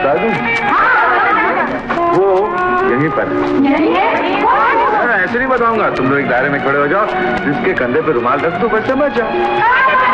बता दूं? वो यहीं पर। ऐसे नहीं बताऊंगा, तुम लोग एक दायरे में खड़े हो जाओ, जिसके कंधे पे रुमाल रख दो, बच्चा बचा।